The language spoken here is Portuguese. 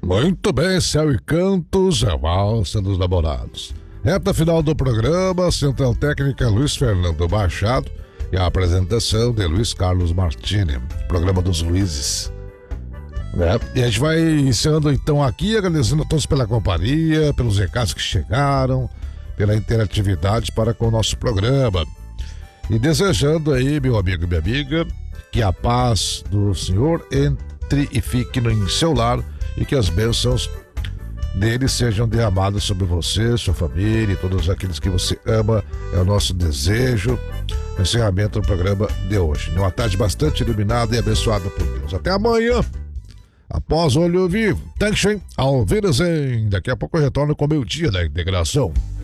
Muito bem, Céu e Cantos, a valsa dos namorados. Reta final do programa, Central Técnica Luiz Fernando Machado e a apresentação de Luiz Carlos Martini, programa dos Luizes. E a gente vai encerrando então aqui, agradecendo a todos pela companhia, pelos recados que chegaram, pela interatividade para com o nosso programa. E desejando aí, meu amigo e minha amiga, que a paz do Senhor entre e fique em seu lar e que as bênçãos dele sejam derramadas sobre você, sua família e todos aqueles que você ama. É o nosso desejo no encerramento do programa de hoje. Uma tarde bastante iluminada e abençoada por Deus. Até amanhã, após o Olho Vivo. Dankeschön, auf Wiedersehen. Daqui a pouco eu retorno com o meu dia da integração.